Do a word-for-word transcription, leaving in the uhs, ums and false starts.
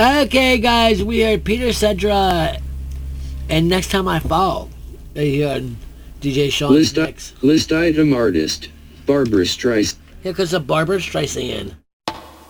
Okay, guys, we are Peter Cedra, and next time I fall, here on D J Sean's List, mix. list item artist, Barbara Streisand. Here comes a Barbara Streisand.